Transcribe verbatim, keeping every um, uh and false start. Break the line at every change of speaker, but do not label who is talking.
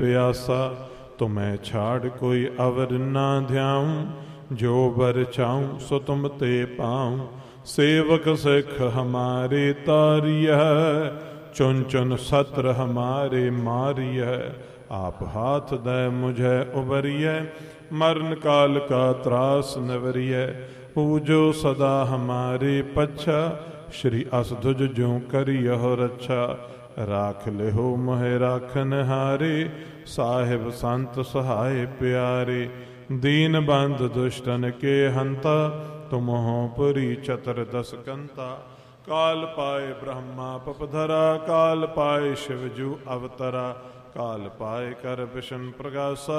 प्यासा, तुम्हें छाड़ कोई अवर ना ध्याऊं, जो बर चाहूं सो तुम ते पाऊं। सेवक सिख हमारे तारिय, चुन चुन सत्र हमारे मारिय। आप हाथ दे मुझे उबरिय, मरण काल का त्रास नवरिय। पूजो सदा हमारे पच्छा, श्री असधुज ज्यों करियह रक्षा। राख लेहो मोहे राखन हारे, साहिब संत सहाय प्यारे। दीन बंध दुष्टन के हंता, तुम हो पुरी चतुर्दश कंता। काल पाए ब्रह्मा पपधरा, काल पाए शिवजू अवतरा। काल पाए कर विष्णु प्रगासा,